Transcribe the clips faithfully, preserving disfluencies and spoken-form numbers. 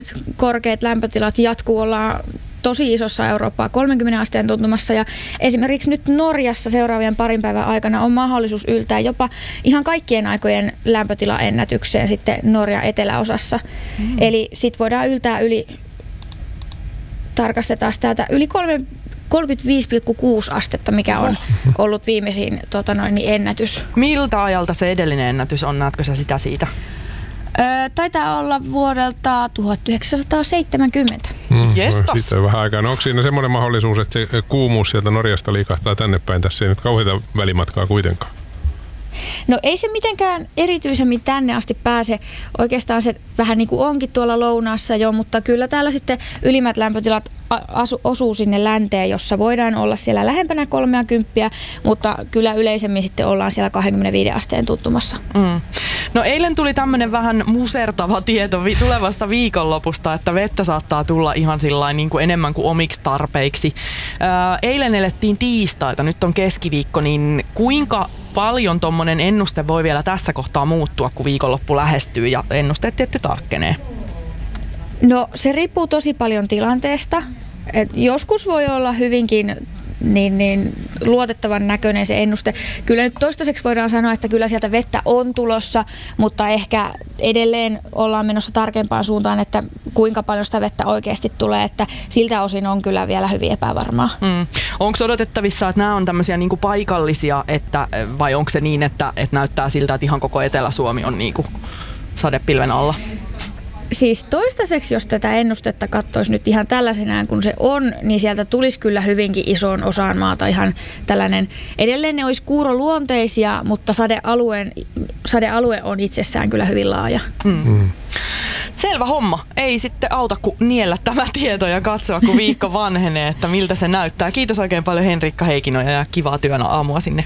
korkeat lämpötilat jatkuu, ollaan tosi isossa Eurooppaa kolmekymmentä asteen tuntumassa ja esimerkiksi nyt Norjassa seuraavien parin päivän aikana on mahdollisuus yltää jopa ihan kaikkien aikojen lämpötilaennätykseen sitten Norjan eteläosassa. Mm. Eli sit voidaan yltää yli, tarkastetaan täältä, yli kolmekymmentäviisi pilkku kuusi astetta, mikä on ollut viimeisin tota noin, niin ennätys. Miltä ajalta se edellinen ennätys on? Näetkö sä sitä siitä? Öö, taitaa olla vuodelta tuhatyhdeksänsataaseitsemänkymmentä. Mm, Jestas. Sitten on vähän aikaa. No, onko siinä semmoinen mahdollisuus, että se kuumuus sieltä Norjasta liikahtaa tänne päin? Tässä ei nyt kauheita välimatkaa kuitenkaan. No ei se mitenkään erityisemmin tänne asti pääse. Oikeastaan se vähän niin kuin onkin tuolla lounaassa jo, mutta kyllä täällä sitten ylimmät lämpötilat asu, osuu sinne länteen, jossa voidaan olla siellä lähempänä kolmekymmentä, mutta kyllä yleisemmin sitten ollaan siellä kaksikymmentäviisi asteen tuntumassa. Mm. No eilen tuli tämmöinen vähän musertava tieto vi- tulevasta viikonlopusta, että vettä saattaa tulla ihan sillain niin kuin enemmän kuin omiksi tarpeiksi. Ää, eilen elettiin tiistaita, nyt on keskiviikko, niin kuinka paljon tommonen ennuste voi vielä tässä kohtaa muuttua, kun viikonloppu lähestyy ja ennusteet tietty tarkkenee? No se riippuu tosi paljon tilanteesta. Et joskus voi olla hyvinkin niin, niin luotettavan näköinen se ennuste. Kyllä nyt toistaiseksi voidaan sanoa, että kyllä sieltä vettä on tulossa, mutta ehkä edelleen ollaan menossa tarkempaan suuntaan, että kuinka paljon sitä vettä oikeasti tulee, että siltä osin on kyllä vielä hyvin epävarmaa. Mm. Onko odotettavissa, että nämä on tämmöisiä niinku paikallisia, että, vai onko se niin, että, että näyttää siltä, että ihan koko Etelä-Suomi on niinku sadepilven alla? Siis toistaiseksi, jos tätä ennustetta katsoisi nyt ihan tällaisenään kuin se on, niin sieltä tulisi kyllä hyvinkin isoon osaan maata ihan tällainen. Edelleen ne olisi kuuroluonteisia, mutta sadealueen, sadealue on itsessään kyllä hyvin laaja. Mm. Mm. Selvä homma. Ei sitten auta kuin niellä tämä tieto ja katsoa, kun viikko vanhenee, että miltä se näyttää. Kiitos oikein paljon Henriikka Heikkinoja ja kivaa työn aamua sinne.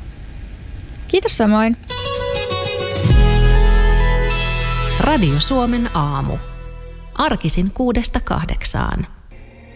Kiitos samoin. Radio Suomen aamu. Arkisin kuudesta kahdeksaan.